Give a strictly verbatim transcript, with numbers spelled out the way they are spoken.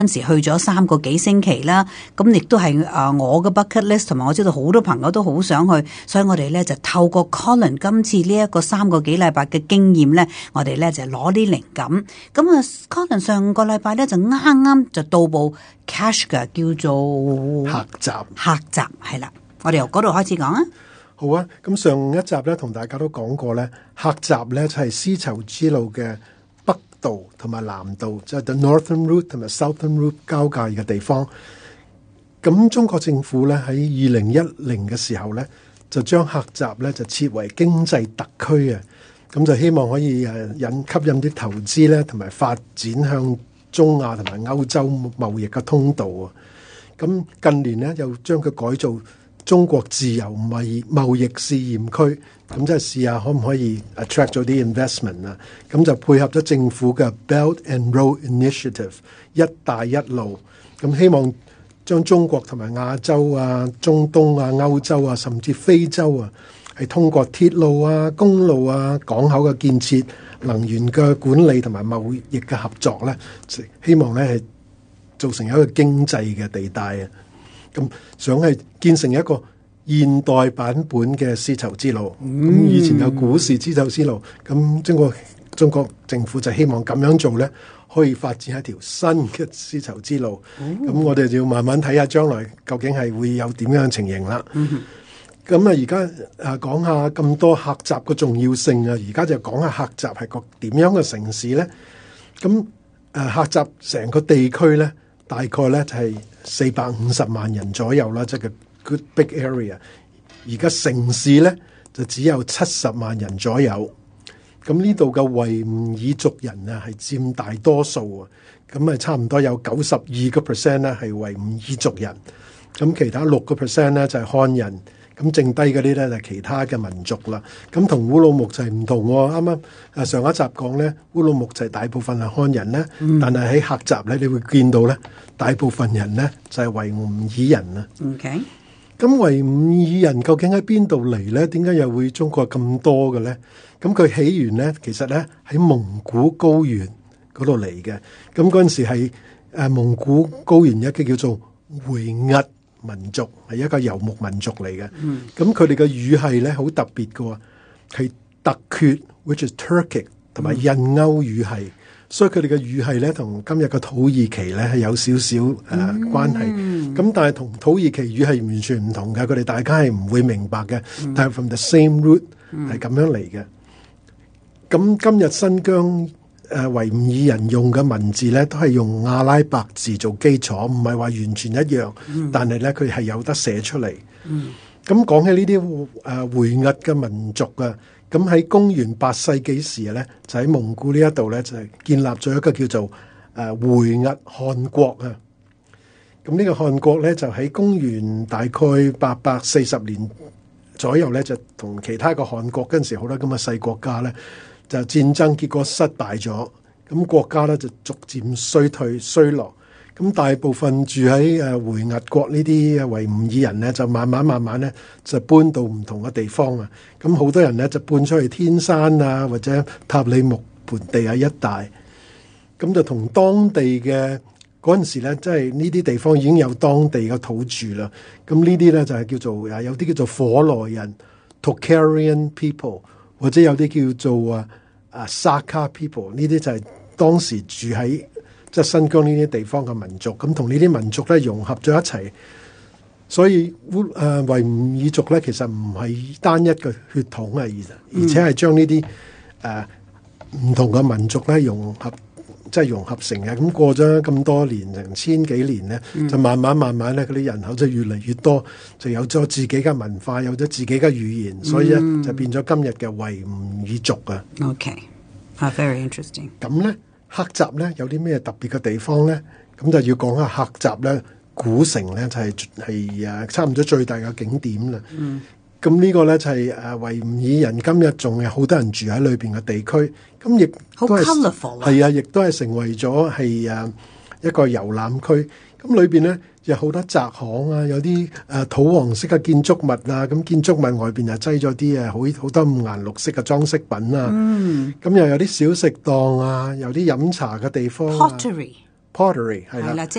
嗰陣時去咗三個幾星期啦，咁亦都係啊我嘅 bucket list， 同埋我知道好多朋友都好想去，所以我哋咧就透過 Colin 今次呢一個三個幾禮拜嘅經驗咧，我哋咧就攞啲靈感。咁啊 Colin 上個禮拜咧就啱啱就到部 cash 嘅叫做客集， 客集係啦，我哋由嗰度開始講啊。 好啊，咁上一集咧同大家都講過咧，客集咧就係絲綢之路嘅北道同埋南道，即係 the Northern Route 同埋 Southern Route 交界嘅地方。咁中國政府咧喺二零一零嘅時候咧，就將客集咧就設為經濟特區啊，咁就希望可以誒引吸引啲投資咧，同埋發展向中亞同埋歐洲貿易嘅通道啊。咁近年咧又將佢改造中國自由貿易貿易試驗區，咁即係試下可唔可以 attract 咗啲 investment 啊？咁就配合咗政府嘅 Belt and Road Initiative 一帶一路，咁希望將中國同埋亞洲啊、中東啊、歐洲啊，甚至非洲啊，係通過鐵路啊、公路啊、港口嘅建設、能源嘅管理同埋貿易嘅合作咧，希望咧係造成一個經濟嘅地帶啊！咁想係建成一個現代版本嘅絲綢之路。咁、嗯、以前有古時絲綢之路，咁中國中國政府就希望咁樣做咧，可以發展一條新嘅絲綢之路。咁、嗯、我哋就要慢慢睇下將來究竟係會有點樣嘅情形啦。咁啊，而家誒講下咁多客集嘅重要性啊，而家就講下客集係個點樣嘅城市咧。咁誒客集成個地區咧，大概咧就係四百五十萬人左右啦，即係個 good big area。而家城市咧就只有七十萬人左右。咁呢度嘅維吾爾族人啊係佔大多數啊，咁啊差唔多有九十二個 percent 咧係維吾爾族人，咁其他六個 percent 咧就係漢人，咁剩低嗰啲咧就係其他嘅民族啦。咁同烏魯木齊唔同喎，啱啱啊上一集講咧，烏魯木齊大部分係漢人咧，嗯、但係喺客集咧，你會見到咧，大部分人咧就係維吾爾人啊。 OK， 咁維吾爾人究竟喺邊度嚟咧？點解又會中國咁多嘅咧？咁佢起源咧，其實咧喺蒙古高原嗰度嚟嘅。咁嗰陣時係誒蒙古高原一個叫做回鶻民族，係一個游牧民族嚟嘅。咁佢哋嘅語系咧好特別嘅，係突厥 which is Turkic 同埋印歐語系，嗯、所以佢哋嘅語系咧同今日嘅土耳其咧係有少少誒、呃嗯、關係。咁但係同土耳其語系完全唔同嘅，佢哋大家係唔會明白嘅。嗯、但係 from the same root 係咁樣嚟嘅。咁今日新疆誒維吾爾人用嘅文字咧，都係用阿拉伯字做基礎，唔係話完全一樣，嗯、但係咧佢係有得寫出嚟。咁、嗯、講起呢啲誒回鶻嘅民族啊，咁喺公元八世紀時咧，就喺蒙古呢一度咧，就係建立咗一個叫做誒回鶻汗國啊。咁呢個汗國咧，就喺公元大概八百四十年左右咧，就同其他個汗國嗰陣時好多咁嘅細國家咧。就戰爭結果失敗咗，咁國家咧就逐漸衰退衰落，咁大部分住喺誒回鶻國呢啲維吾爾人咧，就慢慢慢慢咧就搬到唔同嘅地方啊，咁好多人咧就搬出去天山啊或者塔里木盆地啊一帶，咁就同當地嘅嗰陣時咧，即係呢啲地方已經有當地嘅土著啦，咁呢啲咧就係叫做啊有啲叫做火羅人 Tocharian people， 或者有啲叫做啊。啊，沙卡 people 呢啲就係當時住喺即係新疆呢啲地方嘅民族，咁同呢啲民族咧融合咗一齊，所以烏誒維吾爾族咧其實唔係單一嘅血統啊，而而且係將呢啲誒唔同嘅民族咧融合，即係融合成嘅。咁過咗咁多年，成千幾年咧，嗯、就慢慢慢慢咧，嗰啲人口就越嚟越多，就有咗自己嘅文化，有咗自己嘅語言，所以咧、嗯、就變咗今日嘅維吾爾族啊。 OK，ah very interesting。 咁咧，客集咧有啲咩特別嘅地方咧？咁就要講下客集咧，古城咧就係係誒差唔多最大嘅景點啦。嗯。咁呢個咧就係誒維吾爾人今日仲有好多人住喺裏邊嘅地區，咁亦好 colourful 啊， 係啊，亦都係成為咗係誒一個遊覽區。咁裏邊咧有好多窄巷啊，有啲誒土黃色嘅建築物啊，咁建築物外邊又擠咗啲誒好好多五顏六色嘅裝飾品啊。嗯，咁又有啲小食檔啊，有啲飲茶嘅地方啊。 Pottery pottery 係啦。 係啦，即